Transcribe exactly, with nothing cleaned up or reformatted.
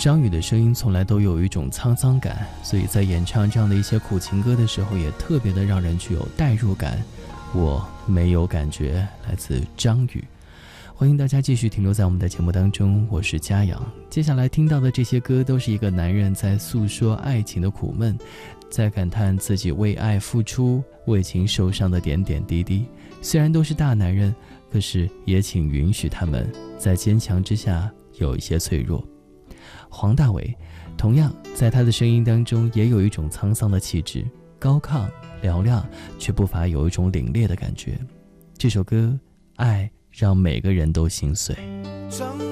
张宇的声音从来都有一种沧桑感，所以在演唱这样的一些苦情歌的时候，也特别的让人具有代入感。我没有感觉，来自张宇。欢迎大家继续停留在我们的节目当中，我是嘉阳。接下来听到的这些歌都是一个男人在诉说爱情的苦闷，在感叹自己为爱付出、为情受伤的点点滴滴。虽然都是大男人，可是也请允许他们在坚强之下有一些脆弱。黄大炜同样在他的声音当中也有一种沧桑的气质，高亢嘹亮，却不乏有一种凛冽的感觉。这首歌《爱让每个人都心碎》。